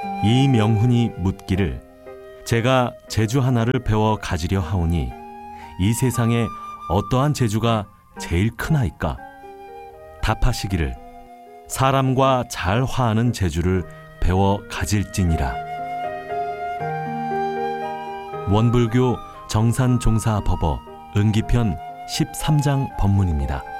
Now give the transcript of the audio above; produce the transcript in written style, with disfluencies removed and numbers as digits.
이명훈이 묻기를 제가 재주 하나를 배워 가지려 하오니 이 세상에 어떠한 재주가 제일 크나이까? 답하시기를 사람과 잘 화하는 재주를 배워 가질지니라. 원불교 정산종사법어 은기편 13장 법문입니다.